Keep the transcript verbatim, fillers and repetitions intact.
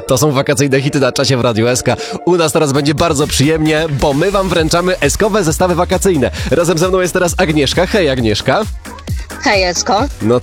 To są wakacyjne hity na czasie w Radiu S K. U nas teraz będzie bardzo przyjemnie, bo my wam wręczamy eskowe zestawy wakacyjne. Razem ze mną jest teraz Agnieszka. Hej, Agnieszka. Hej, Esko. No